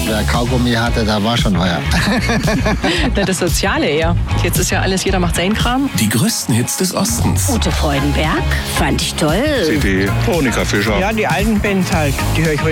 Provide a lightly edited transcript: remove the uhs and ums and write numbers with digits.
wer Kaugummi hatte, der war schon heuer. Das Soziale eher. Jetzt ist ja alles, jeder macht seinen Kram. Die größten Hits des Ostens. Ute Freudenberg, fand ich toll. CD, Monika Fischer. Ja, die alten Bands halt, die höre ich heute